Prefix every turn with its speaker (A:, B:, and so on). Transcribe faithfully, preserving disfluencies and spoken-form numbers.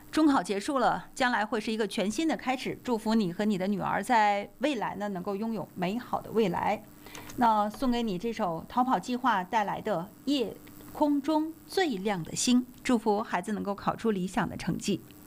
A: 中考结束了，将来会是一个全新的开始。祝福你和你的女儿在未来呢能够拥有美好的未来。那送给你这首逃跑计划带来的《夜空中最亮的星》，祝福孩子能够考出理想的成绩。